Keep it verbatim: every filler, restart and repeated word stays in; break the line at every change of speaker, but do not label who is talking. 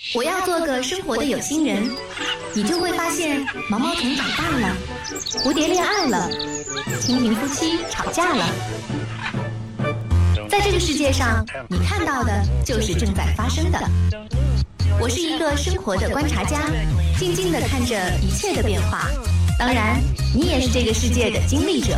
我要做个生活的有心人，你就会发现毛毛虫长大了，蝴蝶恋爱了，蜻蜓夫妻吵架了。在这个世界上，你看到的就是正在发生的。我是一个生活的观察家，静静地看着一切的变化。当然，你也是这个世界的经历者。